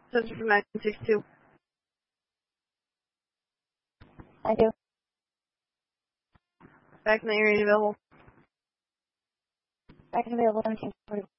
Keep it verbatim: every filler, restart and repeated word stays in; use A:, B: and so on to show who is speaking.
A: Search for nine six two.
B: I do.
A: Back in the area available.
B: Back available seventeen forty.